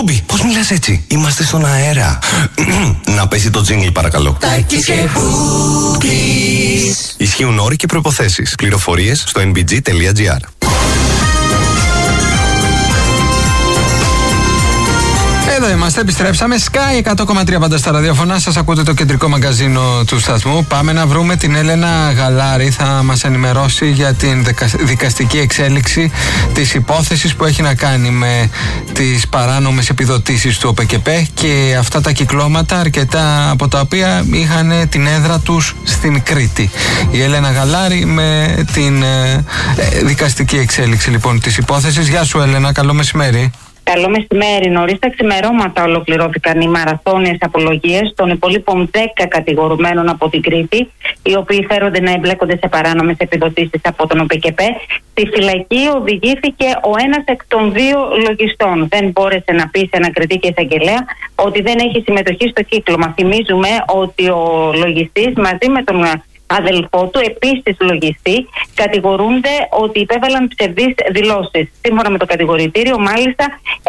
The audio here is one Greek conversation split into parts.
Πώς μιλάς έτσι? Είμαστε στον αέρα. Να πέσει το τζίνγκλ παρακαλώ. Τάκης και Bookies. Ισχύουν όροι και προϋποθέσεις. Πληροφορίες στο nbg.gr. Εδώ είμαστε, επιστρέψαμε. Sky 100,3 πάντα στα ραδιόφωνα. Σας ακούτε το κεντρικό μαγκαζίνο του σταθμού. Πάμε να βρούμε την Έλενα Γαλάρη. Θα μας ενημερώσει για την δικαστική εξέλιξη της υπόθεσης που έχει να κάνει με τις παράνομες επιδοτήσεις του ΟΠΕΚΕΠ και αυτά τα κυκλώματα, αρκετά από τα οποία είχαν την έδρα τους στην Κρήτη. Η Έλενα Γαλάρη με την δικαστική εξέλιξη λοιπόν της υπόθεσης. Γεια σου Έλενα, καλό μεσημέρι. Καλό μεσημέρι. Νωρίς τα ξημερώματα ολοκληρώθηκαν οι μαραθώνιες απολογίες των υπολείπων 10 κατηγορουμένων από την Κρήτη, οι οποίοι φέρονται να εμπλέκονται σε παράνομες επιδοτήσεις από τον ΟΠΕΚΕΠ. Στη φυλακή οδηγήθηκε ο ένας εκ των δύο λογιστών. Δεν μπόρεσε να πει σε ανακριτή και εισαγγελέα ότι δεν έχει συμμετοχή στο κύκλωμα. Θυμίζουμε ότι ο λογιστής μαζί με τον αδελφό του, επίσης λογιστή, κατηγορούνται ότι υπέβαλαν ψευδείς δηλώσεις. Σύμφωνα με το κατηγορητήριο, μάλιστα,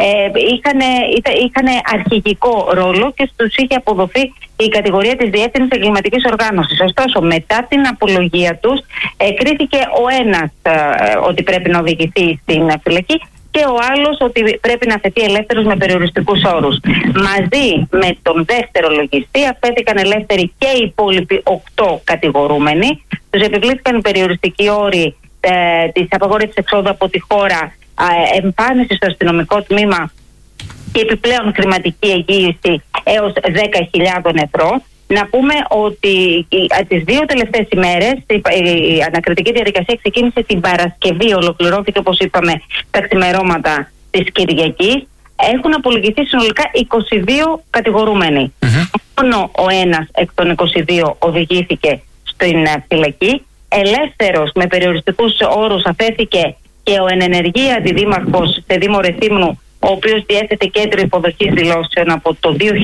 είχαν αρχηγικό ρόλο και στους είχε αποδοθεί η κατηγορία της διεύθυνσης εγκληματικής οργάνωσης. Ωστόσο, μετά την απολογία τους, κρίθηκε ο ένας ότι πρέπει να οδηγηθεί στην φυλακή και ο άλλος ότι πρέπει να αφαιθεί ελεύθερος με περιοριστικούς όρους. Μαζί με τον δεύτερο λογιστή αφέθηκαν ελεύθεροι και οι υπόλοιποι 8 κατηγορούμενοι. Τους επιβλήθηκαν οι περιοριστικοί όροι της απαγόρευσης εξόδου από τη χώρα, εμφάνιση στο αστυνομικό τμήμα και επιπλέον χρηματική εγγύηση έως 10.000 ευρώ. Να πούμε ότι τις δύο τελευταίες ημέρες η ανακριτική διαδικασία ξεκίνησε την Παρασκευή, ολοκληρώθηκε όπως είπαμε τα ξημερώματα της Κυριακής. Έχουν απολογηθεί συνολικά 22 κατηγορούμενοι. Μόνο ο ένας εκ των 22 οδηγήθηκε στην φυλακή. Ελεύθερος με περιοριστικούς όρους αφέθηκε και ο ενενεργή αντιδήμαρχος σε Δήμο Ρεθύμνου, ο οποίος διέθετε κέντρο υποδοχής δηλώσεων από το 2021,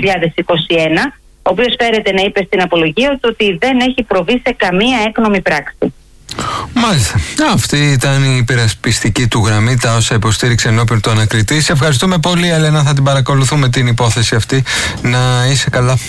ο οποίος φέρεται να είπε στην απολογία του ότι δεν έχει προβεί σε καμία έκνομη πράξη. Μάλιστα. Αυτή ήταν η υπερασπιστική του γραμμή, τα όσα υποστήριξε ενώπιον του ανακριτή. Σε ευχαριστούμε πολύ, Ελένα. Θα την παρακολουθούμε την υπόθεση αυτή. Να είσαι καλά.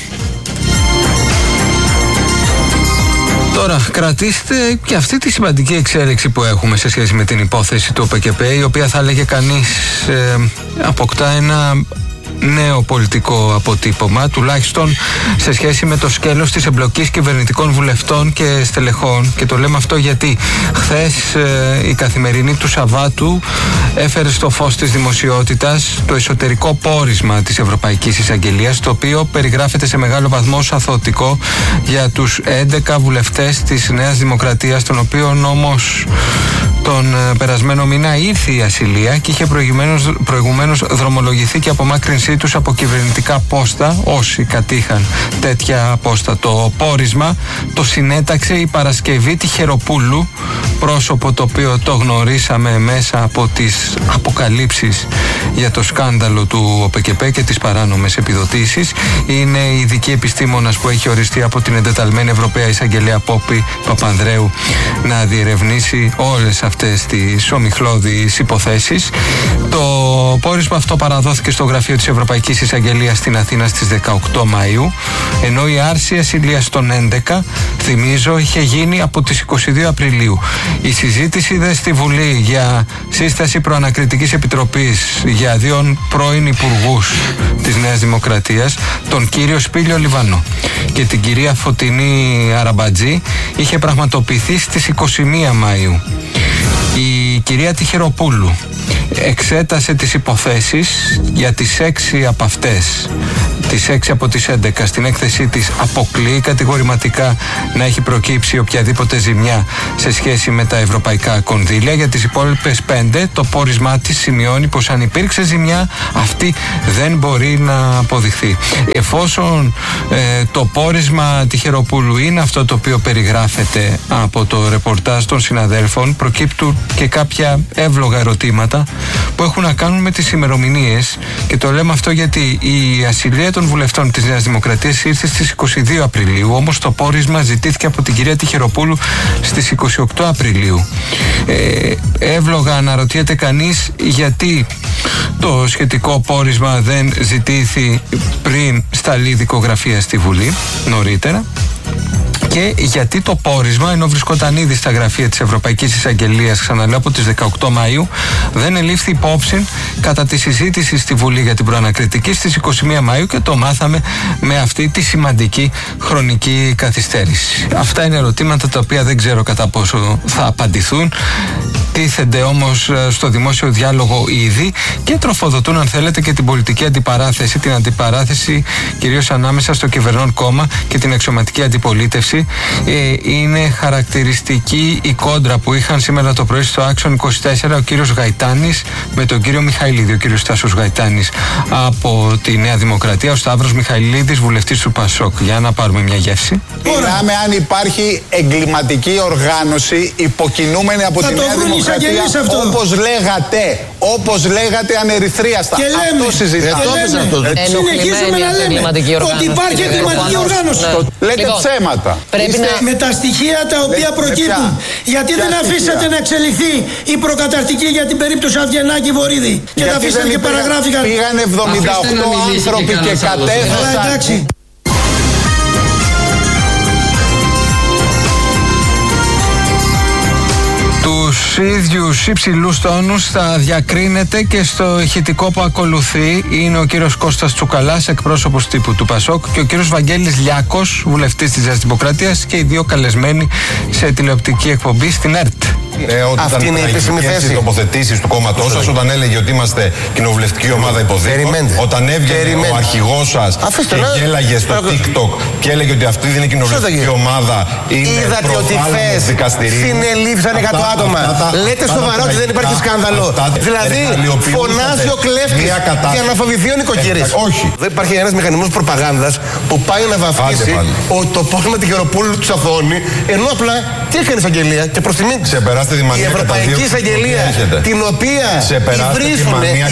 Τώρα, κρατήστε και αυτή τη σημαντική εξέλιξη που έχουμε σε σχέση με την υπόθεση του ΟΠΕΚΕΠ, η οποία θα λέγε κανείς αποκτά ένα νέο πολιτικό αποτύπωμα, τουλάχιστον σε σχέση με το σκέλος της εμπλοκής κυβερνητικών βουλευτών και στελεχών. Και το λέμε αυτό γιατί χθες η Καθημερινή του Σαββάτου έφερε στο φως της δημοσιότητας το εσωτερικό πόρισμα της Ευρωπαϊκής Εισαγγελίας, το οποίο περιγράφεται σε μεγάλο βαθμό ως αθωωτικό για τους 11 βουλευτές της Νέας Δημοκρατίας, των οποίων όμως τον περασμένο μήνα ήρθε η ασυλία και είχε προηγουμένως δρομολογηθεί και απομάκρυνσή τους από κυβερνητικά πόστα, όσοι κατήχαν τέτοια πόστα. Το πόρισμα το συνέταξε η Παρασκευή Τυχεροπούλου, πρόσωπο το οποίο το γνωρίσαμε μέσα από τις αποκαλύψεις για το σκάνδαλο του ΟΠΕΚΕΠ και τις παράνομες επιδοτήσεις. Είναι η ειδική επιστήμονας που έχει οριστεί από την εντεταλμένη Ευρωπαία Εισαγγελέα Πόπη Παπανδρέου να διερευνήσει όλες αυτές τις ομιχλώδεις υποθέσεις. Το πόρισμα αυτό παραδόθηκε στο γραφείο της Ευρωπαϊκής Εισαγγελίας στην Αθήνα στις 18 Μαΐου, ενώ η άρση ασυλίας των 11, θυμίζω, είχε γίνει από τις 22 Απριλίου. Η συζήτηση δε στη Βουλή για σύσταση προανακριτικής επιτροπής για δύο πρώην υπουργούς της Νέας Δημοκρατίας, τον κύριο Σπήλιο Λιβανό και την κυρία Φωτεινή Αραμπατζή, είχε πραγματοποιηθεί στις 21 Μαΐου. Η κυρία Τυχεροπούλου εξέτασε τις υποθέσεις για τις 6 από αυτές, τις 6 από τις 11. Στην έκθεσή της αποκλείει κατηγορηματικά να έχει προκύψει οποιαδήποτε ζημιά σε σχέση με τα ευρωπαϊκά κονδύλια. Για τις υπόλοιπες 5 το πόρισμά της σημειώνει πως αν υπήρξε ζημιά, αυτή δεν μπορεί να αποδειχθεί. Εφόσον το πόρισμα Τυχεροπούλου είναι αυτό το οποίο περιγράφεται από το ρεπορτάζ των συναδέλφων, προκύπτουν και κάποια εύλογα ερωτήματα που έχουν να κάνουν με τις ημερομηνίες, και το λέμε αυτό γιατί η ασυλία των βουλευτών της Νέας Δημοκρατίας ήρθε στις 22 Απριλίου, όμως το πόρισμα ζητήθηκε από την κυρία Τυχεροπούλου στις 28 Απριλίου. Εύλογα αναρωτιέται κανείς γιατί το σχετικό πόρισμα δεν ζητήθη πριν σταλεί δικογραφία στη Βουλή νωρίτερα, και γιατί το πόρισμα, ενώ βρισκόταν ήδη στα γραφεία της Ευρωπαϊκής Εισαγγελίας, ξαναλέω, από τις 18 Μαΐου, δεν ελήφθη υπόψη κατά τη συζήτηση στη Βουλή για την προανακριτική στις 21 Μαΐου και το μάθαμε με αυτή τη σημαντική χρονική καθυστέρηση. Αυτά είναι ερωτήματα τα οποία δεν ξέρω κατά πόσο θα απαντηθούν. Τίθενται όμως στο δημόσιο διάλογο ήδη και τροφοδοτούν, αν θέλετε, και την πολιτική αντιπαράθεση, την αντιπαράθεση κυρίως ανάμεσα στο κυβερνών κόμμα και την αξιωματική αντιπολίτευση. Είναι χαρακτηριστική η κόντρα που είχαν σήμερα το πρωί στο Άξον 24 ο κύριος Γαϊτάνης με τον κύριο Μιχαηλίδη. Ο κύριος Τάσος Γαϊτάνης από τη Νέα Δημοκρατία, ο Σταύρος Μιχαηλίδης, βουλευτής του Πασόκ. Για να πάρουμε μια γεύση. Μιλάμε αν υπάρχει εγκληματική οργάνωση υποκινούμενη από τη Νέα Δημοκρατία, όπως λέγατε ανερυθρίαστα. Και λέμε, αυτό συζητάμε. Συνεχίζουμε να λέμε ότι υπάρχει εγκληματική οργάνωση. Λέτε ψέματα. Με τα στοιχεία τα οποία προκύπτουν. Γιατί δεν αφήσατε να εξελιχθεί η προκαταρτική για την περίπτωση Αβγενάκη Βορίδη και τα αφήσατε και παραγράφηκαν. Πήγαν 78 άνθρωποι και κατέφθασαν. Τους ίδιους υψηλούς τόνους θα διακρίνεται και στο ηχητικό που ακολουθεί. Είναι ο κύριος Κώστας Τσουκαλάς, εκπρόσωπος τύπου του Πασόκ, και ο κύριος Βαγγέλης Λιάκος, βουλευτής της Νέας Δημοκρατίας, και οι δύο καλεσμένοι σε τηλεοπτική εκπομπή στην ΕΡΤ. Αυτή είναι η επίσημη θέση. Τοποθετήσεις του κόμματός σας, όταν έλεγε ότι είμαστε κοινοβουλευτική ομάδα υποδείγμα, όταν έβγαινε ο αρχηγός σας και γέλαγε στο TikTok και έλεγε ότι αυτή δεν είναι κοινοβουλευτική ομάδα, είναι προφάλων δικαστηρίου. Συνελήφθησαν 100 άτομα. Λέτε σοβαρά ότι δεν υπάρχει σκάνδαλο. Δηλαδή, φωνάζει ο κλέφτης για να φοβηθεί ο νοικοκυρής. Όχι. Δεν υπάρχει ένας μηχανισμός προπαγάνδας που πάει να βαφτίσει ότι το πόρισμα Τυχεροπούλου του Σαφώνη, ενώ απλά τι έκανε η εισαγγελία και προς τιμή της. Η Ευρωπαϊκή Εισαγγελία, την οποία υβρίζουν.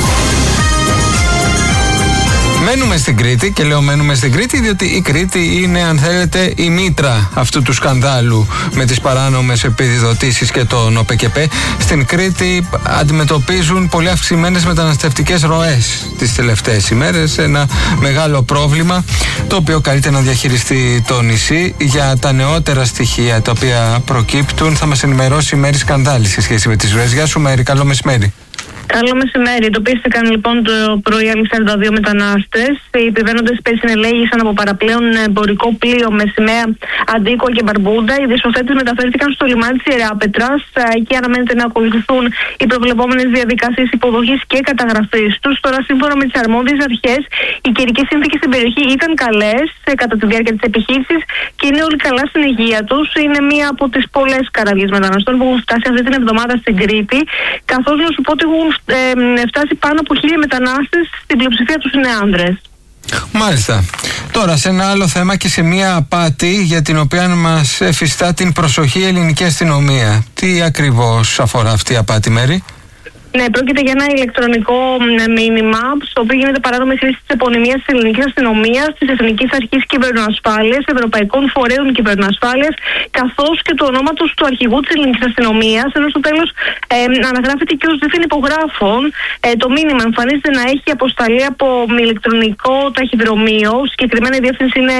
Μένουμε στην Κρήτη, και λέω μένουμε στην Κρήτη διότι η Κρήτη είναι, αν θέλετε, η μήτρα αυτού του σκανδάλου με τις παράνομες επιδοτήσεις και τον ΟΠΚΠ. Στην Κρήτη αντιμετωπίζουν πολύ αυξημένες μεταναστευτικές ροές τις τελευταίες ημέρες, ένα μεγάλο πρόβλημα το οποίο καλείται να διαχειριστεί το νησί. Για τα νεότερα στοιχεία τα οποία προκύπτουν θα μας ενημερώσει η Μέρη Σκανδάλη σε σχέση με τις ροές. Γεια σου Μέρη, καλό μεσημέρι. Καλό μεσημέρι. Εντοπίστηκαν λοιπόν το πρωί άλλοι 42 μετανάστες. Οι επιβαίνοντες συνελέγησαν από παραπλέον εμπορικό πλοίο με σημαία Αντίκο και Μπαρμπούντα. Οι διασωθέτες μεταφέρθηκαν στο λιμάνι της Ιεράπετρας. Εκεί αναμένεται να ακολουθούν οι προβλεπόμενες διαδικασίες υποδοχής και καταγραφής τους. Τώρα, σύμφωνα με τις αρμόδιες αρχές, οι καιρικές συνθήκες στην περιοχή ήταν καλές κατά τη διάρκεια της επιχείρησης και είναι όλοι καλά στην υγεία τους. Είναι μία από τις πολλές καραβιές μεταναστών που έχουν φτάσει αυτή την εβδομάδα στην Κρήτη. Καθώς να σου πω ότι έχουν φτάσει πάνω από 1.000 μετανάστες, στην πλειοψηφία τους είναι άνδρες. Μάλιστα. Τώρα σε ένα άλλο θέμα και σε μια απάτη για την οποία μας εφιστά την προσοχή η ελληνική αστυνομία. Τι ακριβώς αφορά αυτή η απάτη, Μέρη? Ναι, πρόκειται για ένα ηλεκτρονικό μήνυμα, στο οποίο γίνεται παράνομη χρήση της επωνυμίας της ελληνικής αστυνομίας, της Εθνικής Αρχής Κυβερνοασφάλειας, Ευρωπαϊκών Φορέων Κυβερνοασφάλειας, καθώς και του ονόματος του αρχηγού της ελληνικής αστυνομίας, ενώ στο τέλος αναγράφεται και ως δίθεν υπογράφων. Το μήνυμα εμφανίζεται να έχει αποσταλεί από ηλεκτρονικό ταχυδρομείο, συγκεκριμένα η διεύθυνση είναι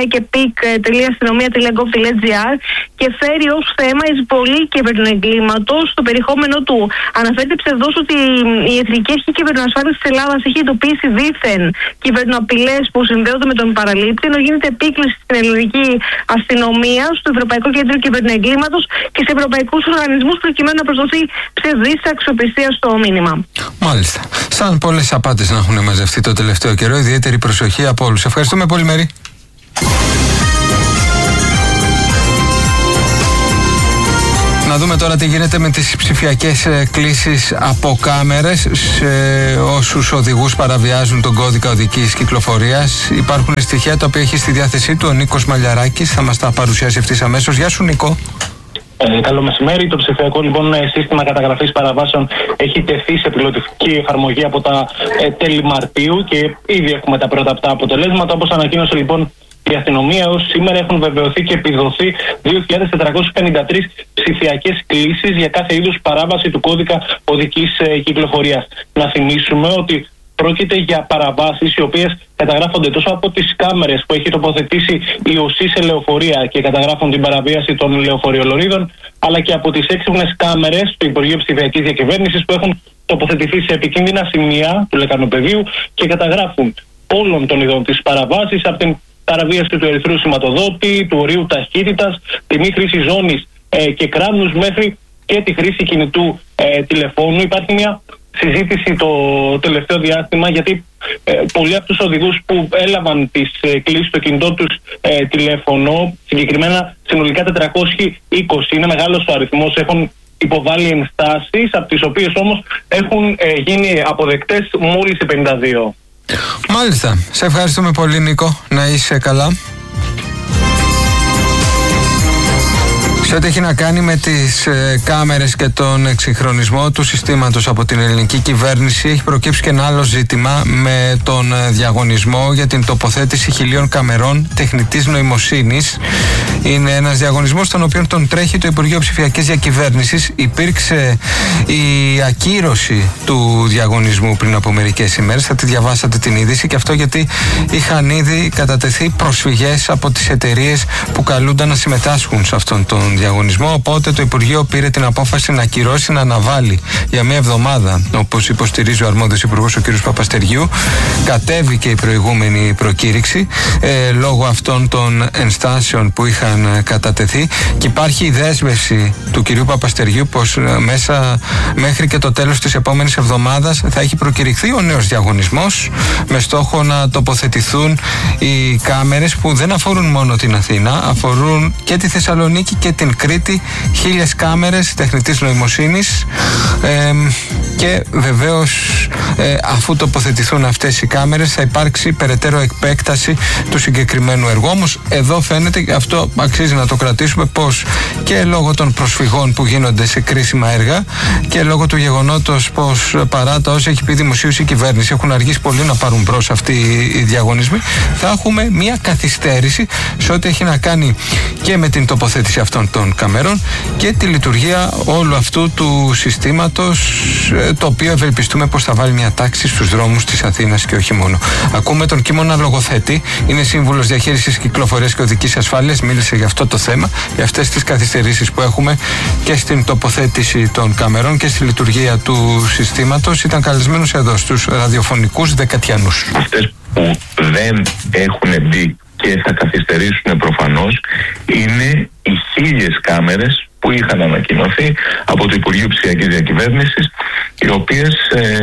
epic.αστυνομία.gov.gr, και φέρει ως θέμα εισβολή κυβερνοεγκλήματος. Στο περιεχόμενο του αναφέρεται ψευδώς ότι η Εθνική Αρχή Κυβερνοασφάλειας της Ελλάδας έχει εντοπίσει δίθεν κυβερνοαπειλές που συνδέονται με τον παραλήπτη, ενώ γίνεται επίκληση στην ελληνική αστυνομία, στο Ευρωπαϊκό Κέντρο Κυβερνοεγκλήματος και σε ευρωπαϊκούς οργανισμούς προκειμένου να προσδοθεί ψευδής αξιοπιστία στο μήνυμα. Μάλιστα. Σαν πολλές απάτες να έχουν μαζευτεί το τελευταίο καιρό, ιδιαίτερη προσοχή από όλους. Ευχαριστούμε πολύ, Μέρη. Να δούμε τώρα τι γίνεται με τις ψηφιακές κλήσεις από κάμερες σε όσους οδηγούς παραβιάζουν τον κώδικα οδικής κυκλοφορίας. Υπάρχουν στοιχεία τα οποία έχει στη διάθεσή του ο Νίκος Μαλιαράκης, θα μας τα παρουσιάσει ευθύς αμέσως. Γεια σου, Νίκο. Καλό μεσημέρι. Το ψηφιακό λοιπόν σύστημα καταγραφής παραβάσεων έχει τεθεί σε πιλωτική εφαρμογή από τα τέλη Μαρτίου και ήδη έχουμε τα πρώτα αυτά αποτελέσματα. Όπως ανακοίνωσε λοιπόν η αστυνομία, έως σήμερα έχουν βεβαιωθεί και επιδοθεί 2.453 ψηφιακές κλήσεις για κάθε είδους παράβαση του κώδικα οδικής κυκλοφορίας. Να θυμίσουμε ότι πρόκειται για παραβάσεις οι οποίες καταγράφονται τόσο από τις κάμερες που έχει τοποθετήσει η ΟΣΥ σε λεωφορεία και καταγράφουν την παραβίαση των λεωφορειολωρίδων, αλλά και από τις έξυπνες κάμερες του Υπουργείου Ψηφιακής Διακυβέρνησης που έχουν τοποθετηθεί σε επικίνδυνα σημεία του λεκανοπεδίου και καταγράφουν όλων των ειδών της παραβάσης, από την παραβίαση του ερυθρού σηματοδότη, του ορίου ταχύτητας, τη μη χρήση ζώνης και κράνους, μέχρι και τη χρήση κινητού τηλεφώνου. Υπάρχει μια συζήτηση το τελευταίο διάστημα, γιατί πολλοί από τους οδηγούς που έλαβαν τις κλήσεις στο κινητό τους τηλέφωνο, συγκεκριμένα συνολικά 420, είναι μεγάλος ο αριθμός, έχουν υποβάλει ενστάσεις, από τις οποίες όμως έχουν γίνει αποδεκτές μόλις οι 52. Μάλιστα. Σε ευχαριστούμε πολύ, Νίκο. Να είσαι καλά. Σε ό,τι έχει να κάνει με τις κάμερες και τον εξυγχρονισμό του συστήματος από την ελληνική κυβέρνηση, έχει προκύψει και ένα άλλο ζήτημα με τον διαγωνισμό για την τοποθέτηση 1.000 καμερών τεχνητής νοημοσύνης. Είναι ένας διαγωνισμός τον οποίο τον τρέχει το Υπουργείο Ψηφιακής Διακυβέρνησης. Υπήρξε η ακύρωση του διαγωνισμού πριν από μερικές ημέρες. Θα τη διαβάσατε την είδηση, και αυτό γιατί είχαν ήδη κατατεθεί προσφυγές από τις εταιρείες που καλούνταν να συμμετάσχουν σε αυτόν τον διαγωνισμό. Οπότε το Υπουργείο πήρε την απόφαση να ακυρώσει, να αναβάλει για μία εβδομάδα, όπως υποστηρίζει ο αρμόδιος υπουργός, ο κ. Παπαστεργιού. Κατέβηκε η προηγούμενη προκήρυξη λόγω αυτών των ενστάσεων που είχαν κατατεθεί, και υπάρχει η δέσμευση του κ. Παπαστεργιού πως μέχρι και το τέλος της επόμενης εβδομάδας θα έχει προκηρυχθεί ο νέος διαγωνισμός, με στόχο να τοποθετηθούν οι κάμερες που δεν αφορούν μόνο την Αθήνα, αφορούν και τη Θεσσαλονίκη και την Κρήτη. 1.000 κάμερες τεχνητής νοημοσύνης, και βεβαίως αφού τοποθετηθούν αυτές οι κάμερες θα υπάρξει περαιτέρω επέκταση του συγκεκριμένου έργου. Όμως εδώ φαίνεται, αυτό αξίζει να το κρατήσουμε, πως και λόγω των προσφυγών που γίνονται σε κρίσιμα έργα και λόγω του γεγονότος πως παρά τα όσα έχει πει δημοσίως η κυβέρνηση, έχουν αργήσει πολύ να πάρουν μπρος αυτοί οι διαγωνισμοί, θα έχουμε μια καθυστέρηση σε ό,τι έχει να κάνει και με την τοποθέτηση αυτών των καμερών και τη λειτουργία όλου αυτού του συστήματος, το οποίο ευελπιστούμε πως θα βάλει μια τάξη στους δρόμους της Αθήνας και όχι μόνο. Ακούμε τον Κίμωνα Λογοθέτη, είναι σύμβουλος διαχείρισης κυκλοφορίας και οδικής ασφάλειας, μίλησε για αυτό το θέμα, για αυτές τις καθυστερήσεις που έχουμε και στην τοποθέτηση των καμερών και στη λειτουργία του συστήματος. Ήταν καλεσμένος εδώ στους ραδιοφωνικούς Δεκατιανούς. Αυτές που δεν έχουν μπει και θα καθυστερήσουν προφανώς είναι οι 1.000 κάμερες που είχαν ανακοινωθεί από το Υπουργείο Ψηφιακής Διακυβέρνησης, οι οποίες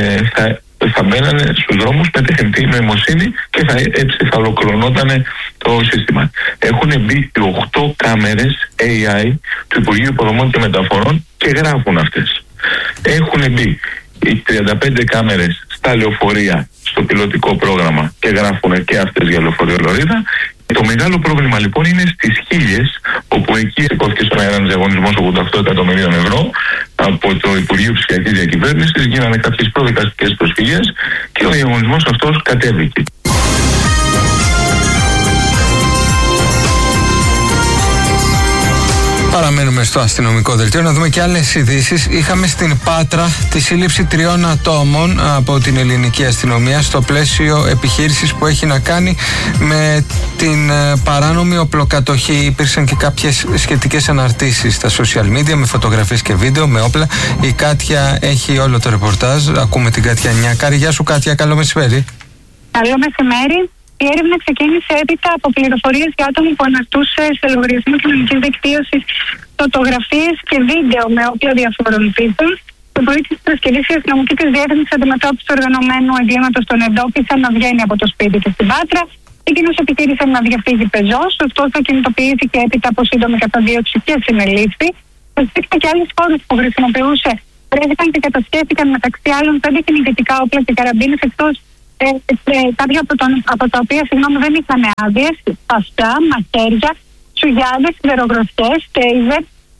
θα μπαίνανε στους δρόμους με τεχνητή νοημοσύνη και έτσι θα ολοκληρωνόταν το σύστημα. Έχουν μπει 8 κάμερες AI του Υπουργείου Υποδομών και Μεταφορών και γράφουν αυτές. Έχουν μπει οι 35 κάμερες στα λεωφορεία στο πιλωτικό πρόγραμμα και γράφουν και αυτές για λεωφορειολωρίδα. Το μεγάλο πρόβλημα λοιπόν είναι στις 1.000, όπου εκεί σηκώθηκε στον αέρα ένας διαγωνισμός 88 εκατομμυρίων ευρώ από το Υπουργείο Ψηφιακής Διακυβέρνησης, γίνανε κάποιες προδικαστικές προσφυγές και ο διαγωνισμός αυτός κατέβηκε. Παραμένουμε στο αστυνομικό δελτίο να δούμε και άλλες ειδήσεις. Είχαμε στην Πάτρα τη σύλληψη 3 ατόμων από την ελληνική αστυνομία στο πλαίσιο επιχείρησης που έχει να κάνει με την παράνομη οπλοκατοχή. Υπήρξαν και κάποιες σχετικές αναρτήσεις στα social media με φωτογραφίες και βίντεο, με όπλα. Η Κάτια έχει όλο το ρεπορτάζ. Ακούμε την Κάτια Νιάκαρη. Γεια σου Κάτια, καλό μεσημέρι. Καλό μεσημέρι. Η έρευνα ξεκίνησε έπειτα από πληροφορίες για άτομο που αναρτούσε σε λογαριασμό κοινωνικής δικτύωσης φωτογραφίες και βίντεο με όπλα διαφόρων τύπων. Το πρωί της Παρασκευής η αστυνομική της διεύθυνση αντιμετώπισης του οργανωμένου εγκλήματος τον εντόπισαν να βγαίνει από το σπίτι του στην Πάτρα. Εκείνος επιχείρησε να διαφύγει πεζός, ωστόσο κινητοποιήθηκε έπειτα από σύντομη καταδίωξη και συνελήφθη. Προσθήκαν και άλλες χώρες που χρησιμοποιούσε. Βρέθηκαν και κατασχέθηκαν μεταξύ άλλων 5 κυνηγητικά όπλα και καραμπίνες, εκτός κάποια από τα οποία δεν είχαν άδειες, παστά, μαχαίρια, σουγιάδες, σιδερογροθιές, τέιζερ,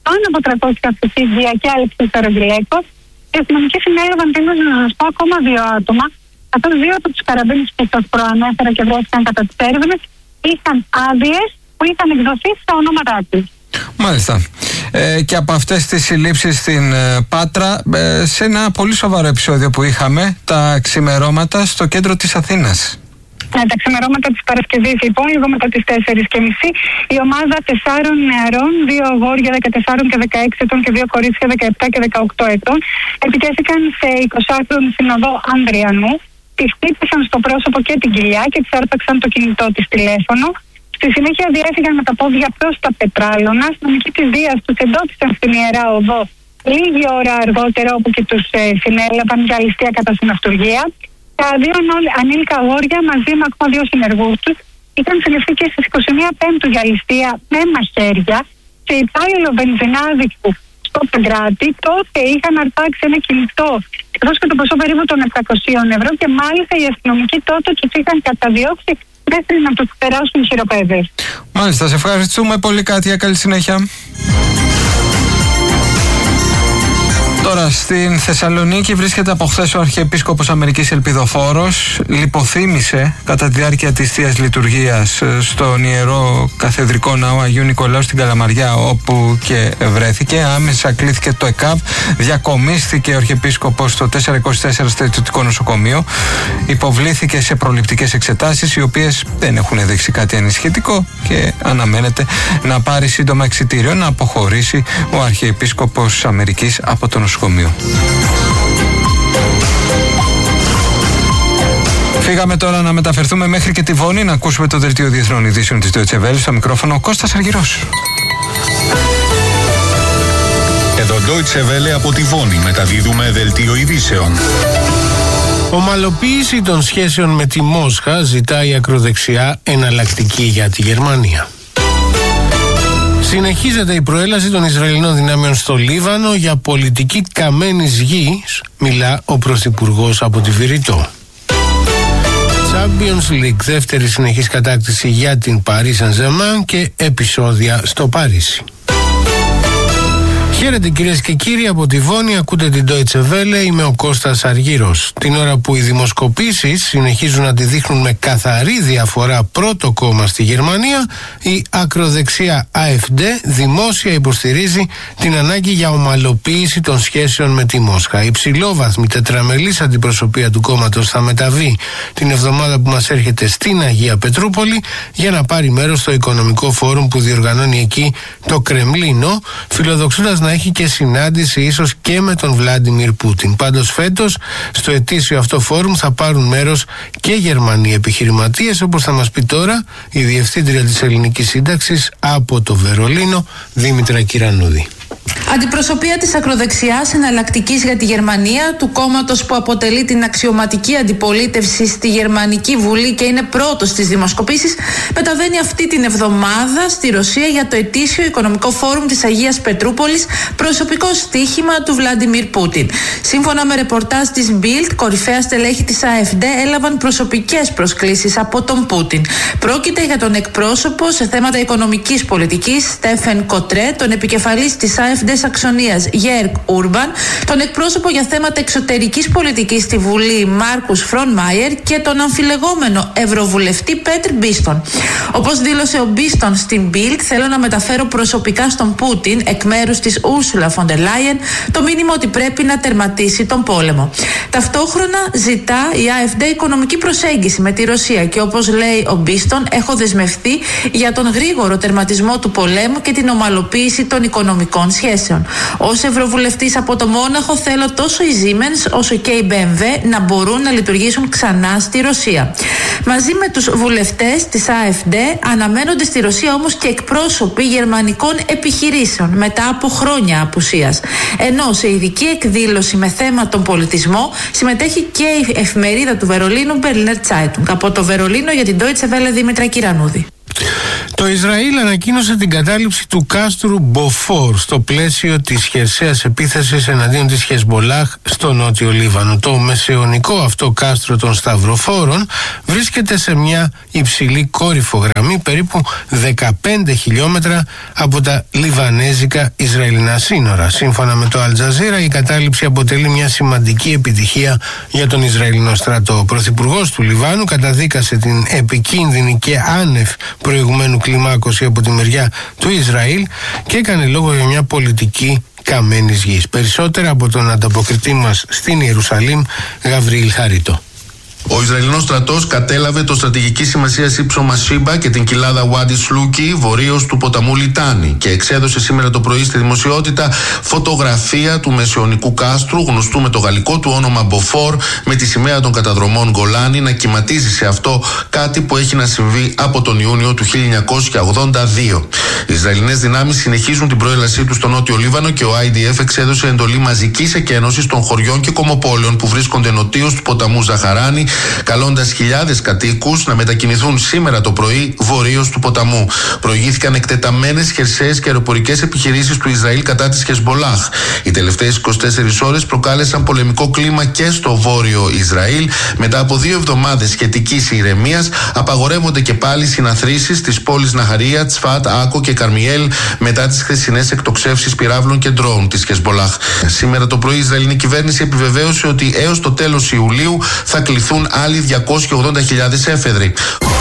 πάνω από 300 αυτοσύγκια και άλεψη αερογυλαίκος. Οι αστυνομικοί συνέλαβαν, θέλω να σας πω, ακόμα 2 άτομα. Αυτούς 2 από τους καραμπίνους που σας προανέφερα και βρέθηκαν κατά τις έρευνες είχαν άδειες που είχαν εκδοθεί στα ονόματά τους. Μάλιστα. Και από αυτές τις συλλήψεις στην Πάτρα, σε ένα πολύ σοβαρό επεισόδιο που είχαμε, τα ξημερώματα στο κέντρο της Αθήνας. Τα ξημερώματα της Παρασκευής, λοιπόν, λίγο μετά τις 4:30, η ομάδα 4 νεαρών, 2 αγόρια 14 και 16 ετών και 2 κορίτσια 17 και 18 ετών, επιτέθηκαν σε 20χρονη συνοδό Ανδριανού, τη χτύπησαν στο πρόσωπο και την κοιλιά και της άρπαξαν το κινητό της τηλέφωνο. Στη συνέχεια διέφυγαν με τα πόδια προς τα Πετράλωνα. Αστυνομικοί της Δίας τους εντόπισαν στην Ιερά Οδό λίγη ώρα αργότερα, όπου και τους συνέλαβαν για ληστεία κατά συναυτουργία. Τα 2 ανήλικα αγόρια μαζί με ακόμα 2 συνεργούς τους είχαν συλληφθεί και στις 21 Πέμπτου για ληστεία με μαχαίρια σε υπάλληλο βενζινάδικου στο Παγκράτη. Τότε είχαν αρπάξει ένα κινητό καθώς και το ποσό περίπου των 700 ευρώ και μάλιστα οι αστυνομικοί τότε τους είχαν καταδιώξει μέχρι να τους περάσουν χειροπέδες. Μάλιστα, σε ευχαριστούμε πολύ, Κάτια. Καλή συνέχεια. Τώρα, στην Θεσσαλονίκη βρίσκεται από χθες ο Αρχιεπίσκοπος Αμερικής Ελπιδοφόρος. Λιποθύμησε κατά τη διάρκεια της Θείας Λειτουργίας στον Ιερό Καθεδρικό Ναό Αγίου Νικολάου στην Καλαμαριά, όπου και βρέθηκε. Άμεσα κλήθηκε το ΕΚΑΒ, διακομίστηκε ο Αρχιεπίσκοπος στο 424 Στρατιωτικό Νοσοκομείο, υποβλήθηκε σε προληπτικές εξετάσεις, οι οποίες δεν έχουν δείξει κάτι ανησυχητικό και αναμένεται να πάρει σύντομα εξιτήριο να αποχωρήσει ο Αρχιεπίσκοπος Αμερικής από το νοσοκομείο. Φύγαμε τώρα να μεταφερθούμε μέχρι και τη Βόνη, να ακούσουμε το δελτίο διεθνών ειδήσεων της Deutsche Welle. Στο μικρόφωνο ο Κώστας Αργυρός. Εδώ Deutsche Welle από τη Βόνη, μεταδίδουμε δελτίο ειδήσεων. Ομαλοποίηση των σχέσεων με τη Μόσχα ζητάει η ακροδεξιά εναλλακτική για τη Γερμανία. Συνεχίζεται η προέλαση των Ισραηλινών δυνάμεων στο Λίβανο για πολιτική καμένης γης, μιλά ο Πρωθυπουργός από τη Βηρητό. Champions League, δεύτερη συνεχής κατάκτηση για την Paris Saint-Germain και επεισόδια στο Παρίσι. Χαίρετε κυρίες και κύριοι, από τη Βόνη ακούτε την Deutsche Welle, είμαι ο Κώστας Αργύρος. Την ώρα που οι δημοσκοπήσεις συνεχίζουν να τη δείχνουν με καθαρή διαφορά πρώτο κόμμα στη Γερμανία, η ακροδεξιά AfD δημόσια υποστηρίζει την ανάγκη για ομαλοποίηση των σχέσεων με τη Μόσχα. Η υψηλόβαθμη τετραμελής αντιπροσωπεία του κόμματος θα μεταβεί την εβδομάδα που μας έρχεται στην Αγία Πετρούπολη για να πάρει μέρος στο οικονομικό φόρουμ που διοργανώνει εκεί το Κρεμλίνο, φιλοδοξώντας να έχει και συνάντηση ίσως και με τον Βλάντιμιρ Πούτιν. Πάντως φέτος στο ετήσιο αυτό φόρουμ θα πάρουν μέρος και Γερμανοί επιχειρηματίες, όπως θα μας πει τώρα η Διευθύντρια της Ελληνικής Σύνταξης από το Βερολίνο, Δήμητρα Κυρανούδη. Αντιπροσωπεία της ακροδεξιάς εναλλακτικής για τη Γερμανία, του κόμματος που αποτελεί την αξιωματική αντιπολίτευση στη Γερμανική Βουλή και είναι πρώτος στις δημοσκοπήσεις, μεταβαίνει αυτή την εβδομάδα στη Ρωσία για το ετήσιο οικονομικό φόρουμ της Αγίας Πετρούπολης, προσωπικό στοίχημα του Βλάντιμιρ Πούτιν. Σύμφωνα με ρεπορτάζ της Bild, κορυφαία στελέχη της AfD έλαβαν προσωπικές προσκλήσεις από τον Πούτιν. Πρόκειται για τον εκπρόσωπο σε θέματα οικονομικής πολιτικής Στέφεν Κοτρέ, τον επικεφαλής της AfD Σαξονίας Γέρκ Ούρμπαν, τον εκπρόσωπο για θέματα εξωτερικής πολιτικής στη Βουλή Μάρκους Φρονμάιερ και τον αμφιλεγόμενο ευρωβουλευτή Πέτρ Μπίστον. Όπως δήλωσε ο Μπίστον στην Bild, θέλω να μεταφέρω προσωπικά στον Πούτιν εκ μέρους της Ούρσουλα Φον ντερ Λάιεν το μήνυμα ότι πρέπει να τερματίσει τον πόλεμο. Ταυτόχρονα ζητά η AfD οικονομική προσέγγιση με τη Ρωσία και όπως λέει ο Μπίστον, έχω δεσμευτεί για τον γρήγορο τερματισμό του πολέμου και την ομαλοποίηση των οικονομικών σχέσεων. Ως ευρωβουλευτής από το Μόναχο θέλω τόσο η Siemens όσο και η BMW να μπορούν να λειτουργήσουν ξανά στη Ρωσία. Μαζί με τους βουλευτές της AfD αναμένονται στη Ρωσία όμως και εκπρόσωποι γερμανικών επιχειρήσεων μετά από χρόνια απουσίας. Ενώ σε ειδική εκδήλωση με θέμα τον πολιτισμό συμμετέχει και η εφημερίδα του Βερολίνου Berliner Zeitung. Από το Βερολίνο για την Deutsche Welle, Δήμητρα Κυρανούδη. Το Ισραήλ ανακοίνωσε την κατάληψη του κάστρου Μποφόρ στο πλαίσιο της χερσαίας επίθεσης εναντίον της Χεσμολάχ στο νότιο Λίβανο. Το μεσαιωνικό αυτό κάστρο των Σταυροφόρων βρίσκεται σε μια υψηλή κόρυφογραμμή περίπου 15 χιλιόμετρα από τα λιβανέζικα Ισραηλινά σύνορα. Σύμφωνα με το Αλτζαζίρα, η κατάληψη αποτελεί μια σημαντική επιτυχία για τον Ισραηλινό στρατό. Ο πρωθυπουργός του Λιβάνου καταδίκασε την επικίνδυνη και άνευ προηγουμένου κλιμάκωση από τη μεριά του Ισραήλ και έκανε λόγο για μια πολιτική καμένης γης. Περισσότερα από τον ανταποκριτή μας στην Ιερουσαλήμ, Γαβριήλ Χαρίτο. Ο Ισραηλινός στρατός κατέλαβε το στρατηγική σημασία ύψο Μασίμπα και την κοιλάδα Ουάντι Σλούκι βορείως του ποταμού Λιτάνη και εξέδωσε σήμερα το πρωί στη δημοσιότητα φωτογραφία του μεσαιωνικού κάστρου, γνωστού με το γαλλικό του όνομα Μποφόρ, με τη σημαία των καταδρομών Γκολάνι να κυματίζει σε αυτό, κάτι που έχει να συμβεί από τον Ιούνιο του 1982. Οι Ισραηλινές δυνάμεις συνεχίζουν την προέλασή τους στο νότιο Λίβανο και ο IDF εξέδωσε εντολή μαζικής εκένωσης των χωριών και κομμοπόλεων που βρίσκονται νοτίως του ποταμού Ζαχαράνη, καλώντας χιλιάδες κατοίκους να μετακινηθούν σήμερα το πρωί βορείως του ποταμού. Προηγήθηκαν εκτεταμένες χερσαίες και αεροπορικές επιχειρήσεις του Ισραήλ κατά της Χεσμολάχ. Οι τελευταίες 24 ώρες προκάλεσαν πολεμικό κλίμα και στο βόρειο Ισραήλ. Μετά από 2 εβδομάδες σχετικής ηρεμίας, απαγορεύονται και πάλι συναθρήσεις στις πόλεις Ναχαρία, Τσφάτ, Άκο και Καρμιέλ μετά τις χθεσινές εκτοξεύσεις πυράβλων και ντρόουν της Χεσμολάχ. Σήμερα το πρωί η Ισραηλινή κυβέρνηση επιβεβαίωσε ότι έως το τέλος Ιουλίου θα κληθούν άλλοι 280.000 έφεδροι.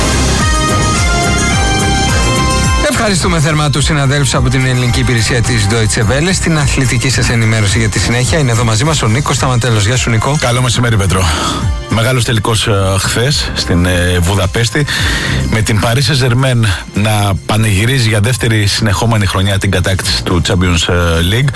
Ευχαριστούμε θερμά τους συναδέλφους από την ελληνική υπηρεσία της Deutsche Welle. Στην αθλητική σας ενημέρωση για τη συνέχεια είναι εδώ μαζί μας ο Νίκος Σταματέλος. Γεια σου, Νίκο. Καλό μεσημέρι, Πέτρο. Μεγάλος τελικός χθες στην Βουδαπέστη, με την Paris Saint-Germain να πανηγυρίζει για δεύτερη συνεχόμενη χρονιά την κατάκτηση του Champions League.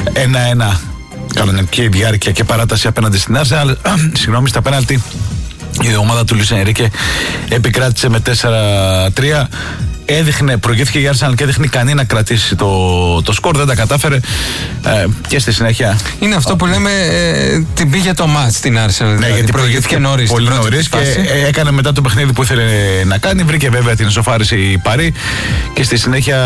1-1 κανονική διάρκεια και παράταση απέναντι στην Arsenal. Συγγνώμη, στα πέναλτι η ομάδα του Λουίς Ενρίκε επικράτησε με 4-3. Προηγήθηκε η Arsenal και έδειχνε ικανή να κρατήσει το σκορ, δεν τα κατάφερε και στη συνέχεια. Είναι αυτό που λέμε την πήγε το μάτς στην Arsenal. Ναι, γιατί προηγήθηκε νωρίς. Πολύ νωρίς και έκανε μετά το παιχνίδι που ήθελε να κάνει. Βρήκε βέβαια την ισοφάριση η Παρί και στη συνέχεια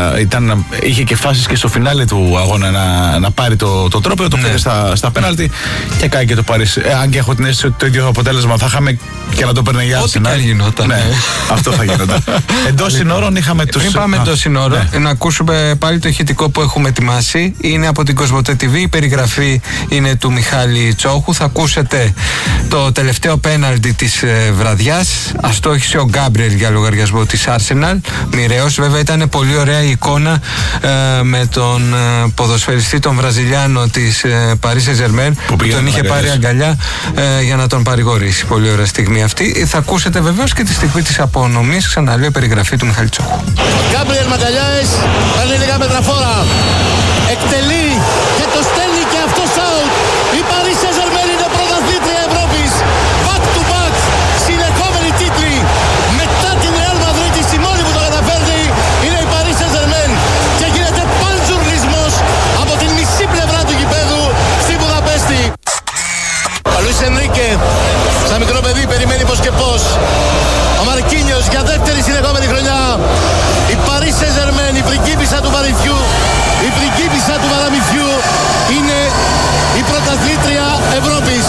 είχε και φάσεις και στο φινάλε του αγώνα να πάρει το τρόπαιο. Το πήρε στα πέναλτι και κάνει και το Παρί. Αν και έχω την αίσθηση ότι το ίδιο αποτέλεσμα θα είχαμε και να το παίρνει η Arsenal. Ό,τι και γινόταν. Ναι, αυτό θα γινόταν. Εντός συνόρων είχαμε τους. Πριν πάμε εντός συνόρων, να ακούσουμε πάλι το ηχητικό που έχουμε ετοιμάσει. Είναι από την Κοσμοτέ TV. Η περιγραφή είναι του Μιχάλη Τσόχου. Θα ακούσετε το τελευταίο πέναλτι της βραδιάς. Αστόχησε ο Γκάμπριελ για λογαριασμό της Arsenal. Μοιραίος. Βέβαια ήταν πολύ ωραία η εικόνα με τον ποδοσφαιριστή, τον Βραζιλιάνο της Paris Saint-Germain, που τον είχε πάρει αγκαλιά για να τον παρηγορήσει. Πολύ ωραία στιγμή αυτή. Θα ακούσετε βεβαίως και τη στιγμή της απονομής. Ξαναλέω, η περιγραφή του Μιχάλη Τσόχου. Γκάμπριελ Μαγκαλιάες παίρνει λίγα μέτρα φόρα. Εκτελεί και το στέλνει και αυτό out. Η Paris Saint-Germain είναι πρωταθλήτρια Ευρώπης. Back to back. Συνεχόμενοι τίτλοι. Μετά την Real Madrid, η μόνη που το καταφέρνει είναι η Paris Saint-Germain. Και γίνεται παντζουρνισμός από την μισή πλευρά του γηπέδου στη Βουδαπέστη. Ο Λουίς Ενρίκε, σαν μικρό παιδί, περιμένει πως και πως. Ο Μαρκίνιος για δεύτερη συνεχόμενη χρονιά. Η Paris Saint-Germain, η πριγκίπισσα του Παριθιού, η πριγκίπισσα του Παραμυθιού, είναι η πρωταθλήτρια Ευρώπης.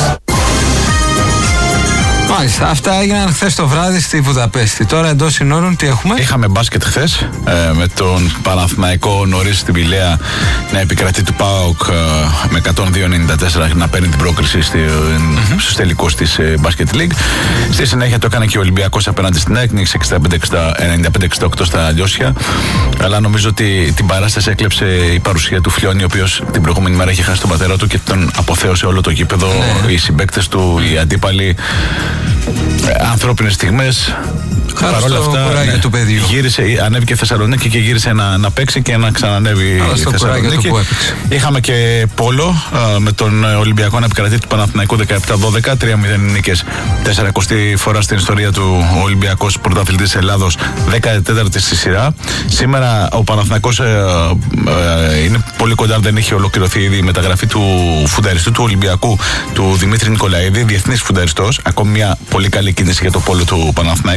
Μάλιστα, αυτά έγιναν χθες το βράδυ στη Βουδαπέστη. Τώρα εντός συνόρων τι έχουμε? Είχαμε μπάσκετ χθες με τον Παναθηναϊκό νωρίς στην Πηλαία να επικρατεί του ΠΑΟΚ με 102-94 να παίρνει την πρόκριση στους τελικούς της Basket League. Στη συνέχεια το έκανε και ο Ολυμπιακός απέναντι στην ΑΕΚ, 95-68 στα Λιώσια. Αλλά νομίζω ότι την παράσταση έκλεψε η παρουσία του Φλιώνη, ο οποίος την προηγούμενη μέρα είχε χάσει τον πατέρα του και τον αποθέωσε όλο το γήπεδο. Οι συμπαίκτες του, οι αντίπαλοι. Ανθρώπινες στιγμές. Παρ' όλα αυτά, του παιδιού. Ανέβηκε Θεσσαλονίκη και γύρισε να παίξει και να ξανανέβει η Θεσσαλονίκη. Είχαμε και πόλο με τον Ολυμπιακό να επικρατεί του Παναθηναϊκού 17-12, 3-0 νίκες. 40η φορά στην ιστορία του Ολυμπιακός πρωταθλητής Ελλάδος, 14η στη σειρά. Σήμερα ο Παναθηναϊκός είναι πολύ κοντά, δεν έχει ολοκληρωθεί ήδη η μεταγραφή του φουνταριστού του Ολυμπιακού, του Δημήτρη Νικολαίδη, διεθνής φουνταριστός. Ακόμη μια πολύ καλή κίνηση για το πόλο του Παναθηναϊκού.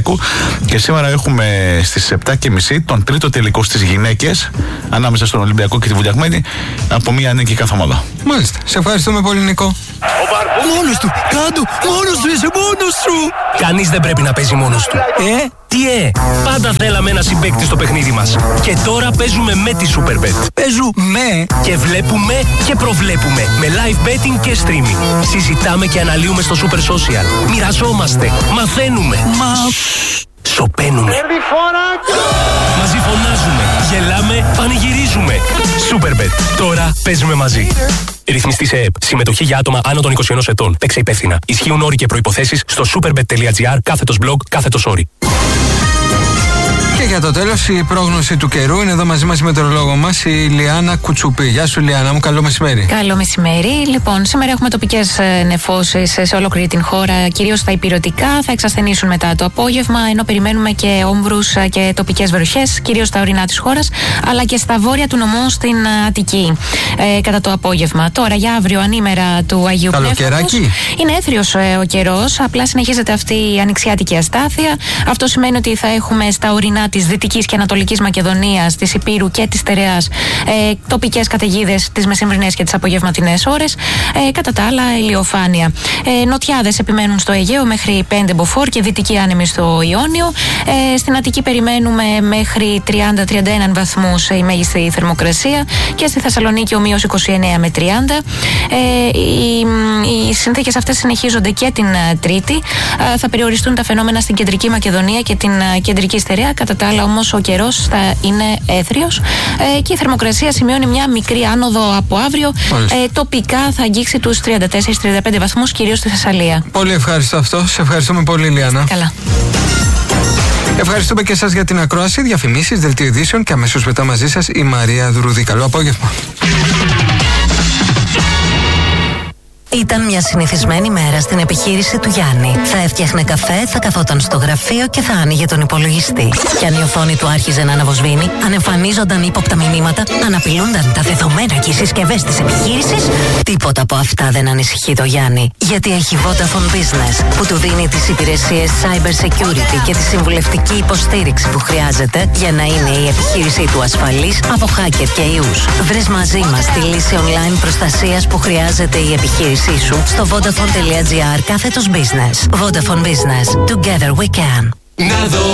Και σήμερα έχουμε στις 7.30 τον τρίτο τελικό στις γυναίκες ανάμεσα στον Ολυμπιακό και τη Βουλιαγμένη από μια νίκη κάθε ομάδα. Μάλιστα. Σε ευχαριστούμε πολύ, Νικό. Μόνος του! Κάντο! Μόνος του! Είσαι μόνος σου! Κανείς δεν πρέπει να παίζει μόνος του. Τι πάντα θέλαμε ένα συμπαίκτη στο παιχνίδι μας. Και τώρα παίζουμε με τη Superbet. Παίζουμε και βλέπουμε και προβλέπουμε. Με live betting και streaming. Συζητάμε και αναλύουμε στο Super Social. Μοιραζόμαστε. Μαθαίνουμε. Σοπαίνουμε. Μαζί φωνάζουμε. Γελάμε. Πανηγυρίζουμε. Superbet. Τώρα παίζουμε μαζί. Ρυθμιστή σε ΕΕΠ. Συμμετοχή για άτομα άνω των 21 ετών. Παίξε υπεύθυνα. Ισχύουν όροι και προϋποθέσεις στο superbet.gr/blog/όροι. Και για το τέλος, η πρόγνωση του καιρού. Είναι εδώ μαζί μας η μετεωρολόγο μας, η Λιάννα Κουτσουπή. Γεια σου, Λιάννα μου, καλό μεσημέρι. Καλό μεσημέρι. Λοιπόν, σήμερα έχουμε τοπικές νεφώσεις σε ολόκληρη την χώρα, κυρίως στα ηπειρωτικά. Θα εξασθενήσουν μετά το απόγευμα, ενώ περιμένουμε και όμβρους και τοπικές βροχές, κυρίως στα ορεινά της χώρας, αλλά και στα βόρεια του νομού στην Αττική κατά το απόγευμα. Τώρα, για αύριο, ανήμερα του Αγίου Πνεύματος. Είναι έθριος ο καιρός, απλά συνεχίζεται αυτή η ανοιξιάτικη αστάθεια. Αυτό σημαίνει ότι θα έχουμε στα ορεινά της Δυτικής και Ανατολικής Μακεδονίας, της Ηπείρου και της Στερεάς τοπικές καταιγίδες τις μεσημβρινές και τις απογευματινές ώρες. Κατά τα άλλα, ηλιοφάνεια. Νοτιάδες επιμένουν στο Αιγαίο μέχρι 5 μποφόρ και δυτική άνεμη στο Ιόνιο. Στην Αττική περιμένουμε μέχρι 30-31 βαθμούς η μέγιστη θερμοκρασία και στη Θεσσαλονίκη ομοίως 29 με 30. Οι συνθήκες αυτές συνεχίζονται και την Τρίτη. Θα περιοριστούν τα φαινόμενα στην Κεντρική Μακεδονία και την Κεντρική Στερεά. Κατά τα άλλα, όμως, ο καιρός θα είναι έθριος και η θερμοκρασία σημειώνει μια μικρή άνοδο από αύριο. Τοπικά θα αγγίξει τους 34-35 βαθμούς, κυρίως στη Θεσσαλία. Πολύ ευχαριστώ αυτό. Σε ευχαριστούμε πολύ, Λιάννα. Καλά. Ευχαριστούμε και εσάς για την ακρόαση, διαφημίσεις, δελτίο ειδήσεων και αμέσως μετά μαζί σας η Μαρία Δουρούδη. Καλό απόγευμα. Ήταν μια συνηθισμένη μέρα στην επιχείρηση του Γιάννη. Θα έφτιαχνε καφέ, θα καθόταν στο γραφείο και θα άνοιγε τον υπολογιστή. Και αν η οθόνη του άρχιζε να αναβοσβήνει, αν εμφανίζονταν ύποπτα μηνύματα, αν απειλούνταν τα δεδομένα και οι συσκευές της επιχείρησης, τίποτα από αυτά δεν ανησυχεί το Γιάννη. Γιατί έχει Vodafone Business, που του δίνει τις υπηρεσίες Cyber Security και τη συμβουλευτική υποστήριξη που χρειάζεται για να είναι η επιχείρησή του ασφαλής από hacker και ιούς. Βρες μαζί μας τη λύση online προστασίας που χρειάζεται η επιχείρηση σου στο vodafone.gr/business. Vodafone Business. Together we can.